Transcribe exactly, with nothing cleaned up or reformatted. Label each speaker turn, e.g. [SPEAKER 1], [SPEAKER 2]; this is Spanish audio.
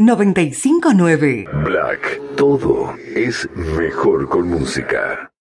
[SPEAKER 1] noventa y cinco nueve.
[SPEAKER 2] Black, todo es mejor con música.